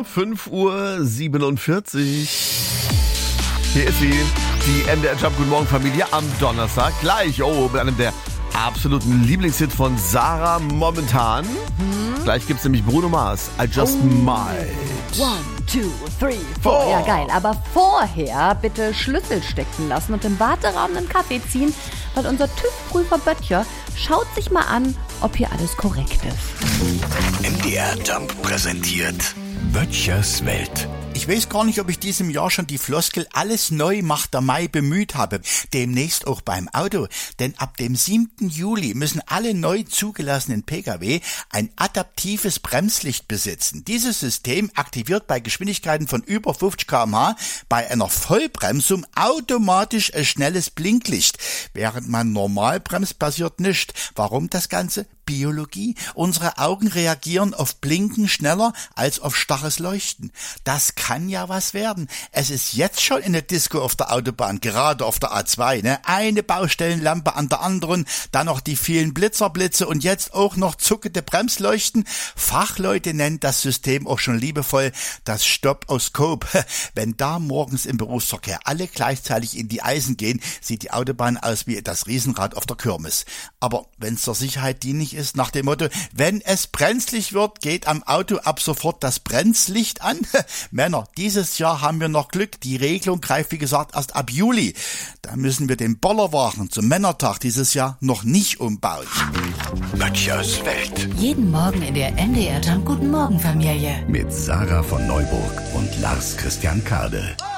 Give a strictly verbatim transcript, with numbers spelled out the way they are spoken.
fünf Uhr siebenundvierzig. Hier ist sie, die M D R Jump Guten Morgen Familie am Donnerstag. Gleich, oh, mit einem der absoluten Lieblingshit von Sarah momentan. Hm? Gleich gibt's nämlich Bruno Mars, I Just oh. Might. One, two, three, four. Four. Ja, geil. Aber vorher bitte Schlüssel stecken lassen und im Warteraum einen Kaffee ziehen, weil unser TÜV-Prüfer Böttcher schaut sich mal an, ob hier alles korrekt ist. M D R Jump präsentiert Böttchers Welt. Ich weiß gar nicht, ob ich diesem Jahr schon die Floskel "Alles neu macht der Mai" bemüht habe. Demnächst auch beim Auto. Denn ab dem siebten Juli müssen alle neu zugelassenen Pkw ein adaptives Bremslicht besitzen. Dieses System aktiviert bei Geschwindigkeiten von über fünfzig Kilometer pro Stunde bei einer Vollbremsung automatisch ein schnelles Blinklicht. Während man normal bremst, passiert nichts. Warum das Ganze? Biologie. Unsere Augen reagieren auf Blinken schneller als auf starres Leuchten. Das kann ja was werden. Es ist jetzt schon in der Disco auf der Autobahn, gerade auf der A zwei, ne? Eine Baustellenlampe an der anderen, dann noch die vielen Blitzerblitze und jetzt auch noch zuckende Bremsleuchten. Fachleute nennen das System auch schon liebevoll das Stop-O-Scope. Wenn da morgens im Berufsverkehr alle gleichzeitig in die Eisen gehen, sieht die Autobahn aus wie das Riesenrad auf der Kirmes. Aber wenn es zur Sicherheit dienlich ist, nach dem Motto, wenn es brenzlig wird, geht am Auto ab sofort das Bremslicht an. Männer, dieses Jahr haben wir noch Glück. Die Regelung greift, wie gesagt, erst ab Juli. Da müssen wir den Bollerwagen zum Männertag dieses Jahr noch nicht umbauen. Böttchers Welt. Jeden Morgen in der M D R Jump Guten Morgen Familie. Mit Sarah von Neuburg und Lars Christian Kade.